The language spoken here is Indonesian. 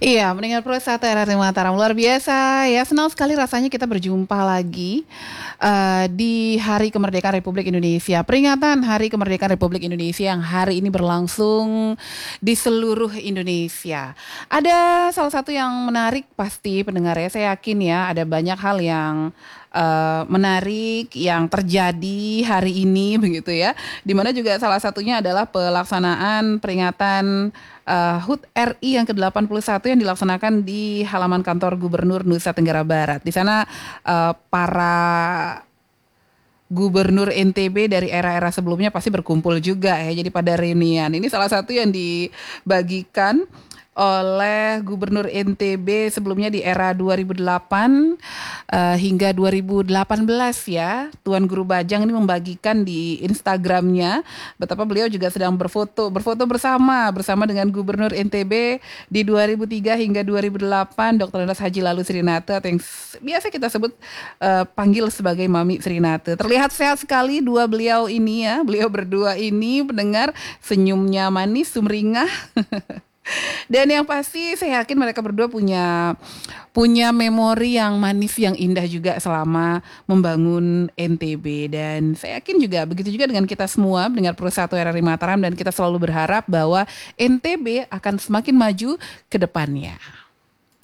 Iya, mendengar Prosata RRI Mataram luar biasa ya. Senang sekali rasanya kita berjumpa lagi di Hari Kemerdekaan Republik Indonesia. Peringatan Hari Kemerdekaan Republik Indonesia yang hari ini berlangsung di seluruh Indonesia. Ada salah satu yang menarik pasti pendengar ya. Saya yakin ya ada banyak hal yang menarik yang terjadi hari ini begitu ya. Dimana juga salah satunya adalah pelaksanaan peringatan HUT RI yang ke-81 yang dilaksanakan di halaman kantor Gubernur Nusa Tenggara Barat. Di sana para gubernur NTB dari era-era sebelumnya pasti berkumpul juga ya. Jadi pada reunian. Ini salah satu yang dibagikan oleh Gubernur NTB sebelumnya di era 2008 hingga 2018 ya. Tuan Guru Bajang ini membagikan di Instagramnya betapa beliau juga sedang berfoto bersama dengan Gubernur NTB di 2003 hingga 2008 Dr. Andes Haji Lalu Srinate atau yang biasa kita sebut panggil sebagai Mami Srinate. Terlihat sehat sekali beliau ini ya, beliau berdua ini pendengar senyumnya manis sumringah. Dan yang pasti saya yakin mereka berdua punya memori yang manis yang indah juga selama membangun NTB dan saya yakin juga begitu juga dengan kita semua dengan Persatu RRI Mataram dan kita selalu berharap bahwa NTB akan semakin maju ke depannya.